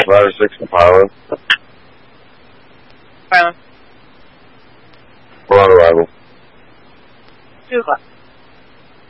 Ladder 6 pilot. Pilot. We're on arrival. 2 o'clock.